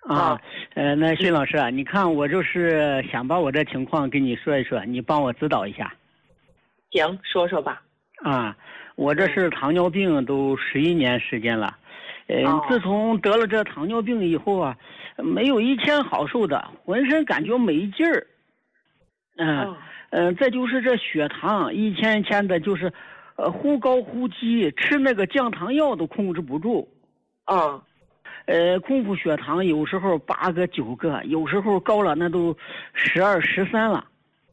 啊，那徐老师啊，你看我就是想把我这情况跟你说一说，你帮我指导一下。 行，说说吧。 啊，我这是糖尿病都11年时间了，自从得了这糖尿病以后啊，没有一天好受的，浑身感觉没劲儿。再就是这血糖一天一天的，就是忽高忽低，吃那个降糖药都控制不住。空腹血糖有时候8个9个，有时候高了那都12、13了。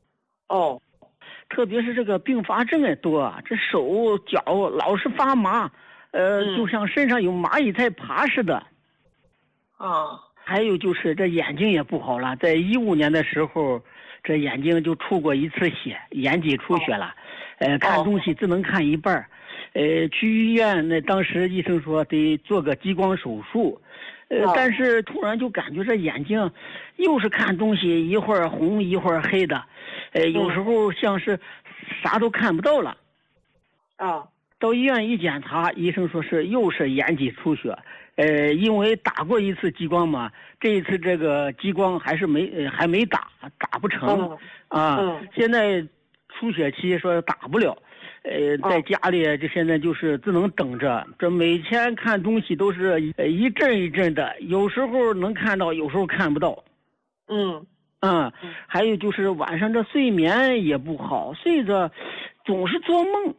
特别是这个并发症也多，这手脚老是发麻，就像身上有蚂蚁在爬似的。还有就是这眼睛也不好了，在15年的时候，这眼睛就出过一次血，眼底出血了，看东西只能看一半。去医院，那当时医生说得做个激光手术，但是突然就感觉这眼睛又是看东西一会儿红一会儿黑的，有时候像是啥都看不到了。到医院一检查，医生说又是眼底出血，因为打过一次激光嘛，这一次这个激光还没打不成。现在出血期说打不了。在家里这现在就是只能等着，这每天看东西都是一阵一阵的，有时候能看到，有时候看不到。还有就是晚上这睡眠也不好，睡着总是做梦。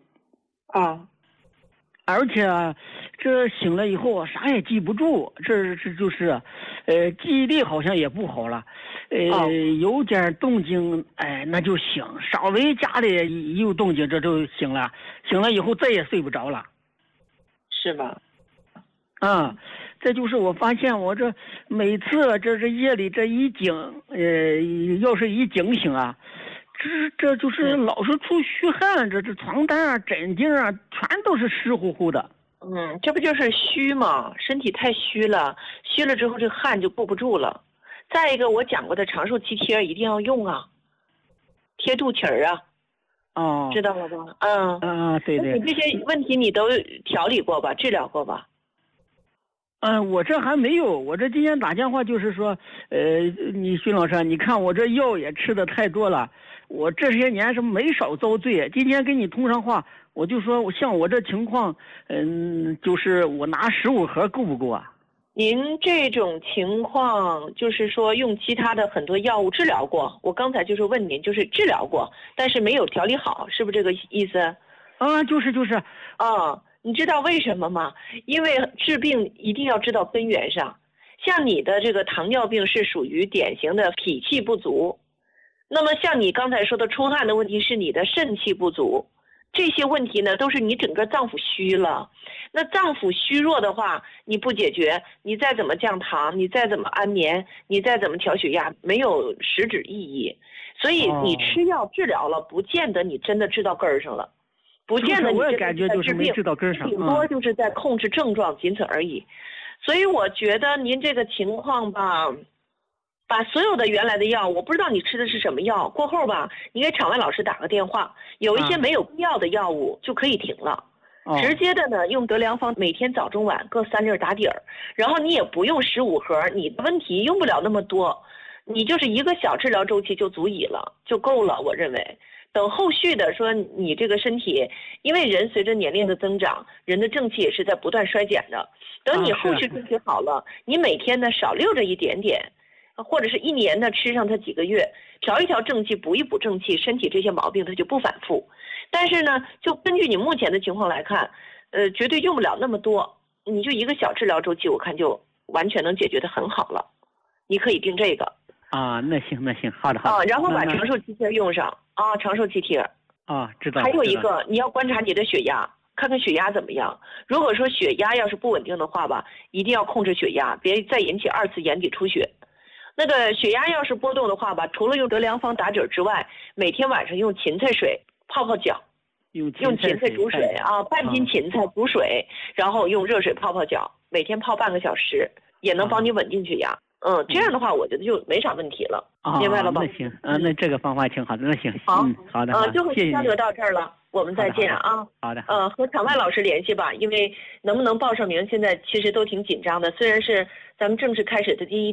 而且这醒了以后啥也记不住，这就是记忆力好像也不好了。有点动静那就醒，稍微家里一有动静这就醒了，醒了以后再也睡不着了。 是吧？ 这就是我发现我这每次这夜里这一惊，要是一惊醒啊，这就是老是出虚汗，这床单啊枕巾啊全都是湿乎乎的。 这不就是虚吗？身体太虚了，虚了之后这汗就固不住了。再一个，我讲过的长寿气贴一定要用啊，贴肚脐儿啊。知道了吧？ 对。 你这些问题你都调理过吧？治疗过吧？ 我这还没有，我这今天打电话就是说，你徐老师，你看我这药也吃的太多了，我这些年是没少遭罪。今天跟你通上话，我就说像我这情况，就是我拿15盒够不够啊？ 您这种情况就是说用其他的很多药物治疗过，我刚才就是问您，就是治疗过，但是没有调理好，是不是这个意思？ 就是。 你知道为什么吗？因为治病一定要知道根源上。像你的这个糖尿病是属于典型的脾气不足，那么像你刚才说的出汗的问题是你的肾气不足，这些问题呢都是你整个脏腑虚了。那脏腑虚弱的话，你不解决，你再怎么降糖，你再怎么安眠，你再怎么调血压，没有实质意义。所以你吃药治疗了，不见得你真的治到根儿上了。不见得你我也感觉就是没治到根上， 顶多就是在控制症状，仅此而已。所以我觉得您这个情况吧，把所有的原来的药，我不知道你吃的是什么药，过后吧，你给场外老师打个电话，有一些没有必要的药物就可以停了。直接的呢，用德良方每天早中晚各3粒打底儿，然后你也不用15盒，你的问题用不了那么多，你就是一个小治疗周期就足以了，就够了，我认为。等后续的说你这个身体，因为人随着年龄的增长，人的正气也是在不断衰减的。等你后续身体好了，你每天呢少溜着一点点，或者是1年呢吃上它几个月，调一调正气，补一补正气，身体这些毛病它就不反复。但是呢，就根据你目前的情况来看，绝对用不了那么多，你就一个小治疗周期，我看就完全能解决得很好了。你可以定这个。 那行，好的。 然后把长寿气贴用上长寿气贴。 知道。 还有一个，你要观察你的血压，看看血压怎么样。如果说血压要是不稳定的话吧，一定要控制血压，别再引起2次眼底出血。那个血压要是波动的话吧，除了用德良方打底之外，每天晚上用芹菜水泡泡脚，用芹菜煮水半斤芹菜煮水，然后用热水泡泡脚，每天泡半个小时，也能帮你稳定血压。这样的话我觉得就没啥问题了，明白了吧？ 那行，那这个方法挺好的，那行。好的。 就和交流到这儿了，我们再见啊。 好的。 和场外老师联系吧，因为能不能报上名，现在其实都挺紧张的，虽然是咱们正式开始的第一